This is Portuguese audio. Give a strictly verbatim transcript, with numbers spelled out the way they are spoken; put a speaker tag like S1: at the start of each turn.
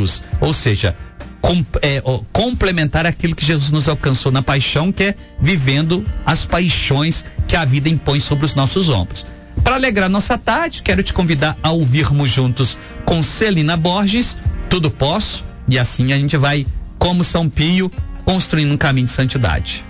S1: Jesus, ou seja, com, é, ó, complementar aquilo que Jesus nos alcançou na paixão, que é vivendo as paixões que a vida impõe sobre os nossos ombros. Para alegrar nossa tarde, quero te convidar a ouvirmos juntos com Celina Borges, Tudo Posso, e assim a gente vai, como São Pio, construindo um caminho de santidade.